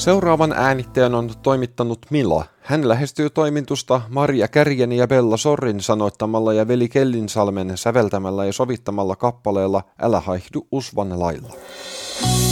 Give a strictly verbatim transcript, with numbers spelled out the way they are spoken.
Seuraavan äänitteen on toimittanut Mila. Hän lähestyy toimitusta Maria Kärjen ja Bella Sorrin sanoittamalla ja Veli Kellinsalmen säveltämällä ja sovittamalla kappaleella Älä haihdu usvan lailla.